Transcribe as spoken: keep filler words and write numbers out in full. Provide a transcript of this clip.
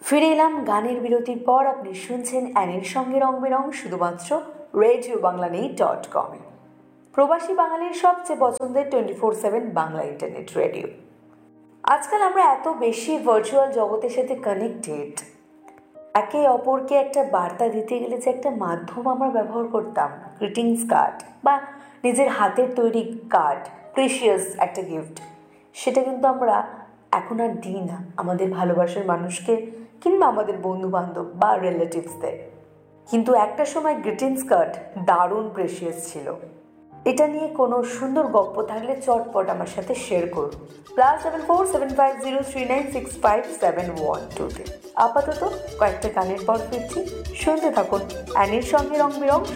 ফিরে এলাম গানের বিরতির পর। আপনি শুনছেন অ্যানির সঙ্গে রং বেরং শুধুমাত্র রেডিও বাংলা নেই ডট কমে, প্রবাসী বাঙালির সবচেয়ে পছন্দের twenty four seven Bangla internet radio. আজকাল আমরা এত বেশি ভার্চুয়াল জগতের সাথে কানেক্টেড, একে অপরকে একটা বার্তা দিতে গেলে যে একটা মাধ্যম আমরা ব্যবহার করতাম, গ্রিটিংস কার্ড বা নিজের হাতের তৈরি কার্ড, প্রিশিয়াস একটা গিফট, সেটা কিন্তু আমরা এখন আর দিই না আমাদের ভালোবাসার মানুষকে কিংবা আমাদের বন্ধু বান্ধব বা রিলেটিভসদের। কিন্তু একটা সময় গ্রিটিংস কার্ড দারুণ প্রেশিয়াস ছিল। এটা নিয়ে কোনো সুন্দর গল্প থাকলে চটপট আমার সাথে শেয়ার করুন plus seven four seven five zero three nine six five seven one টুতে। আপাতত কয়েকটা গানের পর ফিরছি, শুনতে থাকুন অ্যানির সঙ্গে রং বেরং